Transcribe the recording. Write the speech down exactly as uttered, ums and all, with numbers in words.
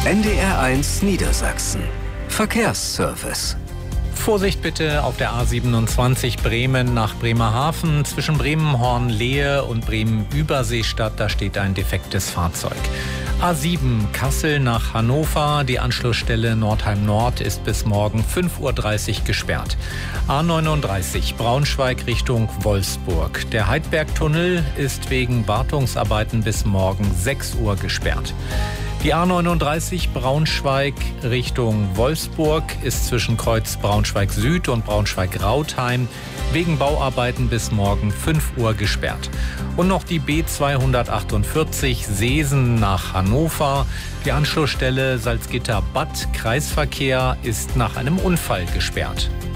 N D R eins Niedersachsen. Verkehrsservice. Vorsicht bitte auf der A siebenundzwanzig Bremen nach Bremerhaven. Zwischen Bremen-Hornlehe und Bremen-Überseestadt, da steht ein defektes Fahrzeug. A sieben Kassel nach Hannover. Die Anschlussstelle Nordheim Nord ist bis morgen fünf Uhr dreißig gesperrt. A neununddreißig Braunschweig Richtung Wolfsburg. Der Heidbergtunnel ist wegen Wartungsarbeiten bis morgen sechs Uhr gesperrt. Die A neununddreißig Braunschweig Richtung Wolfsburg ist zwischen Kreuz Braunschweig Süd und Braunschweig-Rautheim wegen Bauarbeiten bis morgen fünf Uhr gesperrt. Und noch die B zweihundertachtundvierzig Seesen nach Hannover. Die Anschlussstelle Salzgitter-Bad Kreisverkehr ist nach einem Unfall gesperrt.